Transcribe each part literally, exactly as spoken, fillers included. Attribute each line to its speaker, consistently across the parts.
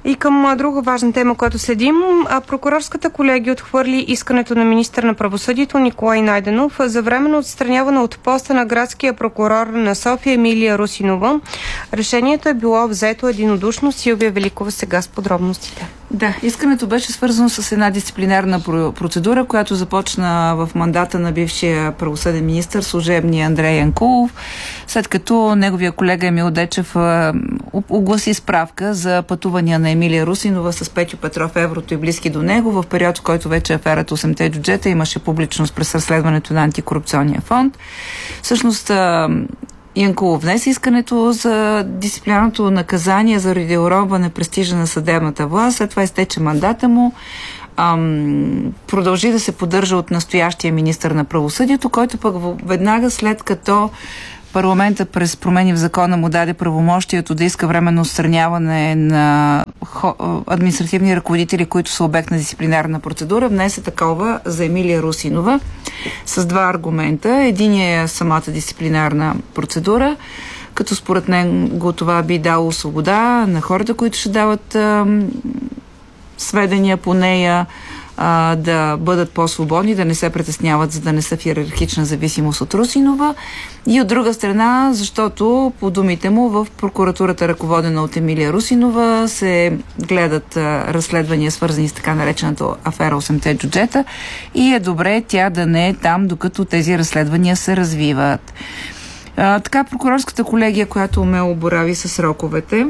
Speaker 1: И към друга важна тема, която следим, прокурорската колегия отхвърли искането на министър на правосъдието Николай Найденов за временно отстраняване от поста на градския прокурор на София Емилия Русинова. Решението е било взето единодушно. Силвия Великова сега с подробностите.
Speaker 2: Да, искането беше свързано с една дисциплинарна процедура, която започна в мандата на бившия правосъден министър, служебния Андрей Янкулов, след като неговия колега Емил Дечев огласи справка за пътувания на Емилия Русинова с Петю Петров, Еврото и близки до него, в период, в който вече аферата осемте джуджета имаше публичност през разследването на антикорупционния фонд. Всъщност, Янкулов внесе искането за дисциплинарното наказание заради уронване престижа на съдебната власт. След това изтече мандата му. Ам, продължи да се поддържа от настоящия министър на правосъдието, който пък веднага след като парламента през промени в закона му даде правомощието да иска временно отстраняване на административни ръководители, които са обект на дисциплинарна процедура, внесе такова за Емилия Русинова с два аргумента. Единият е самата дисциплинарна процедура, като според него това би дало свобода на хората, които ще дават а, сведения по нея, а, да бъдат по-свободни, да не се притесняват, за да не са в иерархична зависимост от Русинова. И от друга страна, защото по думите му в прокуратурата, ръководена от Емилия Русинова, се гледат а, разследвания, свързани с така наречената афера осемте джуджета, и е добре тя да не е там, докато тези разследвания се развиват. А, така прокурорската колегия, която умело борави с сроковете,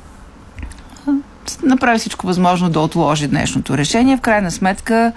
Speaker 2: направи всичко възможно да отложи днешното решение. В крайна сметка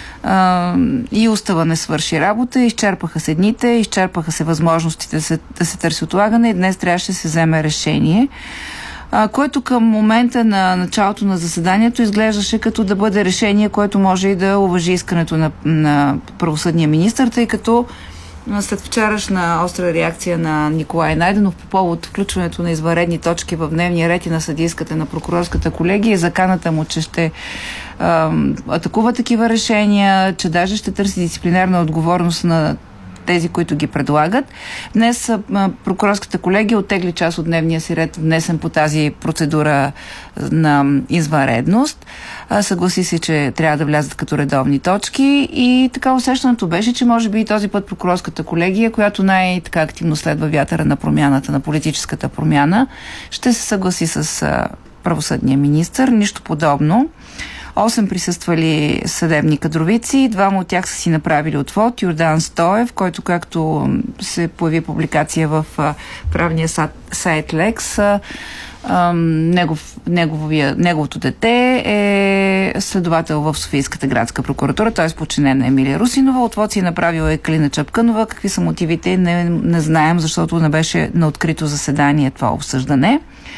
Speaker 2: а, и устава не свърши работа, изчерпаха се дните, изчерпаха се възможностите да се, да се търси отлагане и днес трябваше да се вземе решение, а, което към момента на началото на заседанието изглеждаше като да бъде решение, което може и да уважи искането на, на правосъдния министър, тъй като след вчерашна остра реакция на Николай Найденов по повод включването на извънредни точки в дневния ред и на съдийската, на прокурорската колегия, заканата му, че ще а, атакува такива решения, че даже ще търси дисциплинарна отговорност на тези, които ги предлагат. Днес а, прокурорската колегия оттегли част от дневния си ред, внесен по тази процедура на извънредност. А, съгласи се, че трябва да влязат като редовни точки и така усещането беше, че може би и този път прокурорската колегия, която най-така активно следва вятъра на промяната, на политическата промяна, ще се съгласи с а, правосъдния министър. Нищо подобно. Осем присъствали съдебни кадровици, двама от тях са си направили отвод. Йордан Стоев, който, както се появи публикация в а, правния сайт Лекс, а, а, негов, неговия, неговото дете е следовател в Софийската градска прокуратура, т.е. подчинен на Емилия Русинова. Отвод си е направила Екалина Чапкънова. Какви са мотивите, не, не знаем, защото не беше на открито заседание това обсъждане.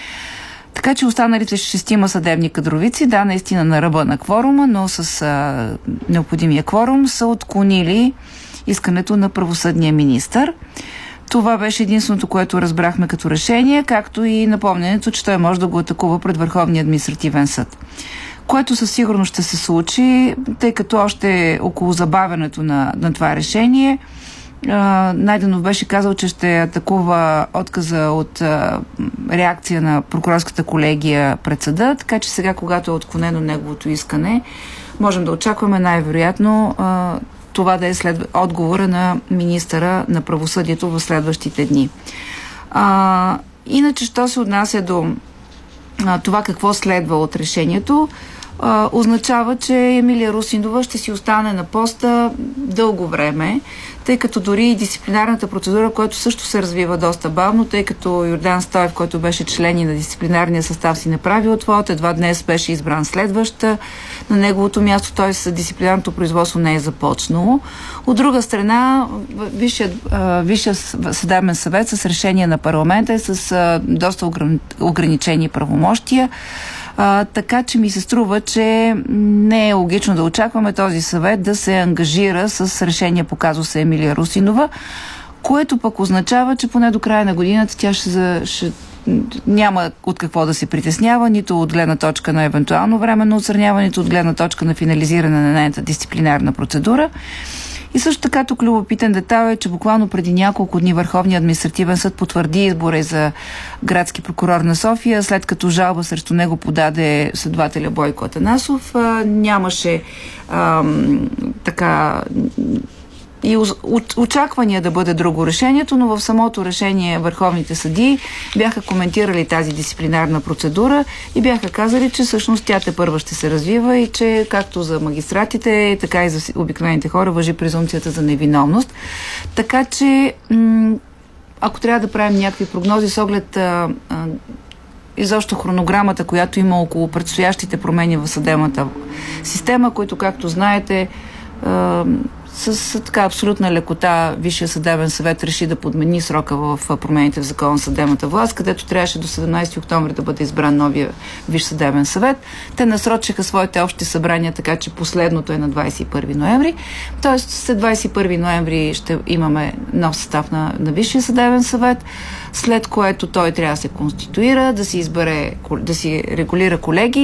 Speaker 2: Така че останалите шестима съдебни кадровици, да, наистина на ръба на кворума, но с а, необходимия кворум, са отклонили искането на правосъдния министър. Това беше единственото, което разбрахме като решение, както и напомнянето, че той може да го атакува пред Върховния административен съд. Което със сигурност ще се случи, тъй като още около забавянето на, на това решение Uh, Найденов беше казал, че ще атакува отказа от uh, реакция на прокурорската колегия пред съда, така че сега, когато е отклонено неговото искане, можем да очакваме най-вероятно uh, това да е след отговора на министъра на правосъдието в следващите дни. Uh, иначе, що се отнася до uh, това какво следва от решението, Uh, означава, че Емилия Русинова ще си остане на поста дълго време, тъй като дори и дисциплинарната процедура, която също се развива доста бавно, тъй като Йордан Стоев, който беше член на дисциплинарния състав, си направи отвод, едва днес беше избран следваща на неговото място, т.е. дисциплинарното производство не е започнало. От друга страна, Висшият Висшия съдебен съвет с решение на парламента е с а, доста ограничени правомощия. А, така че ми се струва, че не е логично да очакваме този съвет да се ангажира с решение по казуса Емилия Русинова, което пък означава, че поне до края на годината тя ще, ще няма от какво да се притеснява, нито от гледна точка на евентуално временно отстраняване, нито от гледна точка на финализиране на нейната дисциплинарна процедура. И също така тук любопитен детал е, че буквално преди няколко дни Върховният административен съд потвърди избора за градски прокурор на София, след като жалба срещу него подаде следователя Бойко Атанасов. А, нямаше а, така и очаквания да бъде друго решението, но в самото решение върховните съдии бяха коментирали тази дисциплинарна процедура и бяха казали, че всъщност тя тепърва ще се развива и че както за магистратите, така и за обикновените хора важи презумпцията за невиновност. Така че м- ако трябва да правим някакви прогнози с оглед а, а, изобщо хронограмата, която има около предстоящите промени в съдебната система, които, както знаете, а, с така абсолютна лекота Висшия съдебен съвет реши да подмени срока в промените в Закона за съдебната власт, където трябваше до седемнайсети октомври да бъде избран новия Висш съдебен съвет. Те насрочиха своите общи събрания, така че последното е на двайсет и първи ноември. Тоест след двайсет и първи ноември ще имаме нов състав на, на Висшия съдебен съвет, след което той трябва да се конституира, да си избере, да си регулира колеги.